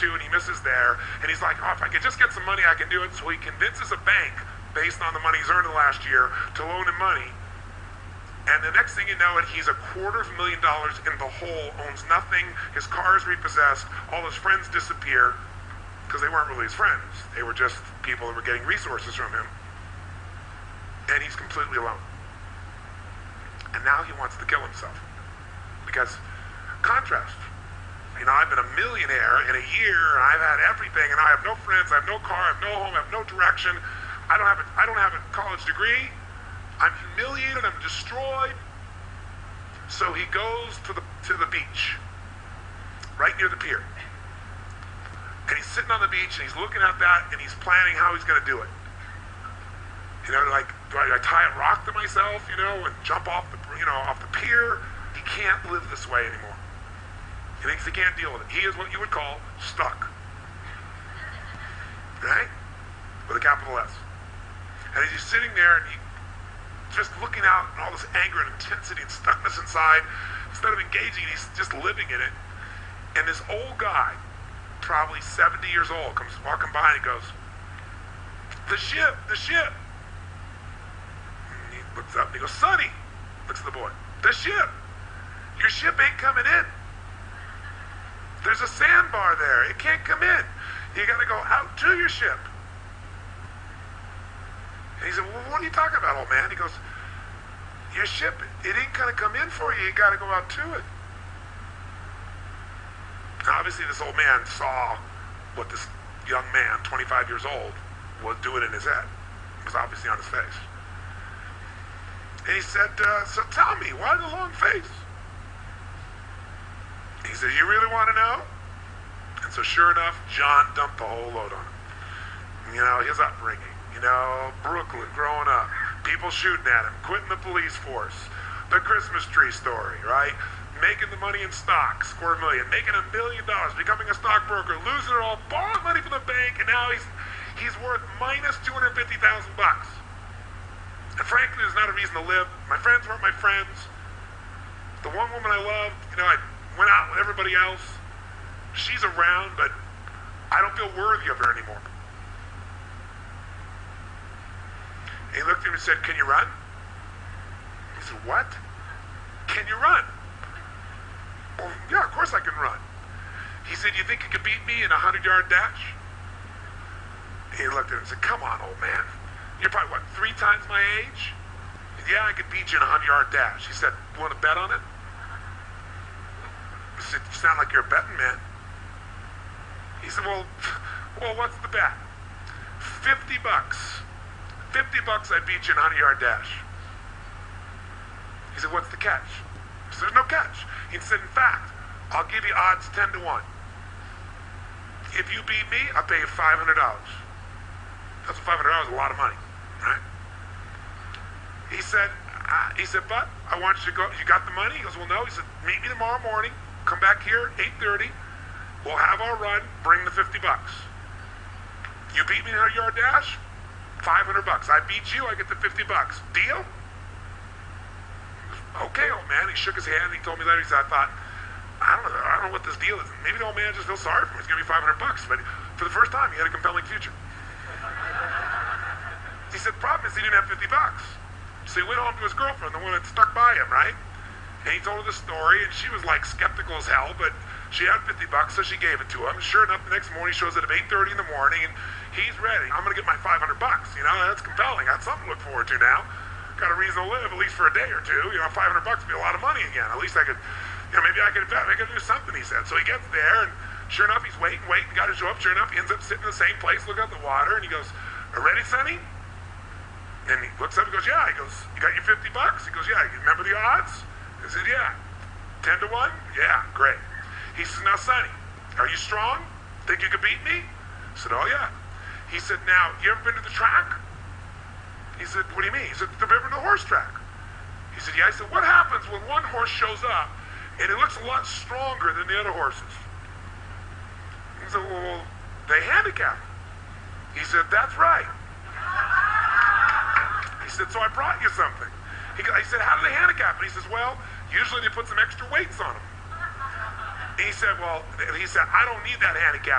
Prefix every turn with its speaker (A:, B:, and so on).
A: two, and he misses there. And he's like, oh, if I could just get some money, I can do it. So he convinces a bank, based on the money he's earned in the last year, to loan him money. And the next thing you know, he's $250,000 in the hole, owns nothing, his car is repossessed, all his friends disappear, because they weren't really his friends. They were just people that were getting resources from him. And he's completely alone. And now he wants to kill himself. Because, contrast, I've been a millionaire in a year, and I've had everything, and I have no friends, I have no car, I have no home, I have no direction, I don't have a college degree, I'm humiliated, I'm destroyed. So he goes to the beach, right near the pier. And he's sitting on the beach, and he's looking at that, and he's planning how he's going to do it. Like, do I tie a rock to myself, and jump off the pier? He can't live this way anymore. He thinks he can't deal with it. He is what you would call stuck. Right? With a capital S. And he's sitting there, and he's just looking out, and all this anger and intensity and stuckness inside. Instead of engaging, he's just living in it. And this old guy, probably 70 years old, comes walking by and he goes, the ship. And he looks up and he goes, Sonny, looks at the boy, the ship. Your ship ain't coming in. There's a sandbar there. It can't come in. You got to go out to your ship. And he said, well, what are you talking about, old man? He goes, your ship, it ain't going to come in for you. You got to go out to it. Now, obviously, this old man saw what this young man, 25 years old, was doing in his head. It was obviously on his face. And he said, so tell me, why the long face? He said, you really want to know? And so sure enough, John dumped the whole load on him. His upbringing, Brooklyn, growing up, people shooting at him, quitting the police force, the Christmas tree story, right? Making the money in stocks, $250,000, making $1 million, becoming a stockbroker, losing it all, borrowing money from the bank, and now he's worth minus $250,000. And frankly, there's not a reason to live. My friends weren't my friends. The one woman I loved, I went out with everybody else. She's around, but I don't feel worthy of her anymore. And he looked at him and said, can you run? He said, what? Can you run? Well, yeah, of course I can run. He said, you think you could beat me in a 100-yard dash? And he looked at him and said, come on, old man. You're probably, 3 times my age? He said, yeah, I could beat you in a 100-yard dash. He said, want to bet on it? He said, you sound like you're a betting man. He said, well, what's the bet? $50. $50 I beat you in a 100-yard dash. He said, what's the catch? He said, there's no catch. He said, in fact, I'll give you odds 10 to 1. If you beat me, I'll pay you $500. That's $500 is a lot of money, right? He said, but I want you to go. You got the money? He goes, well, no. He said, meet me tomorrow morning. Come back here, 8:30. We'll have our run. Bring the $50. You beat me in a 100-yard dash? $500. I beat you, I get the $50. Deal? Okay, old man. He shook his hand. He told me later. He said, I don't know what this deal is. Maybe the old man just feels sorry for me. He's giving me $500. But for the first time, he had a compelling future. He said, the problem is he didn't have $50. So he went home to his girlfriend, the one that stuck by him, right? And he told her the story, and she was like skeptical as hell, but she had $50, so she gave it to him. Sure enough, the next morning he shows up at 8:30 in the morning, and he's ready. I'm going to get my $500. That's compelling. That's something to look forward to now. Got a reason to live, at least for a day or two. $500 would be a lot of money again. At least I could, maybe I could bet. I could do something, he said. So he gets there, and sure enough, he's waiting, got to show up. Sure enough, he ends up sitting in the same place, looking at the water, and he goes, ready, Sonny? And he looks up and goes, yeah. He goes, you got your $50? He goes, yeah. You remember the odds? I said, yeah. 10 to 1? Yeah, great. He says, now, Sonny, are you strong? Think you could beat me? I said, oh, yeah. He said, now, you ever been to the track? He said, what do you mean? He said, the river and the horse track. He said, yeah. I said, what happens when one horse shows up and it looks a lot stronger than the other horses? He said, well, they handicap him. He said, that's right. He said, so I brought you something. I said, how do they handicap him? He says, well, usually they put some extra weights on him. And he said, I don't need that handicap.